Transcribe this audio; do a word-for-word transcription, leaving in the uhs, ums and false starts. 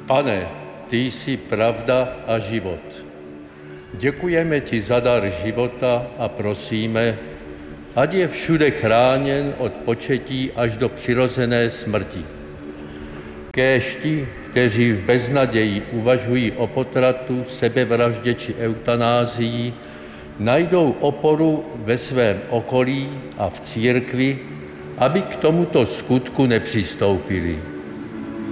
Pane, ty jsi pravda a život. Děkujeme ti za dar života a prosíme, ať je všude chráněn od početí až do přirozené smrti. Kéž ti, kteří v beznaději uvažují o potratu, sebevraždě či eutanázii, najdou oporu ve svém okolí a v církvi, aby k tomuto skutku nepřistoupili.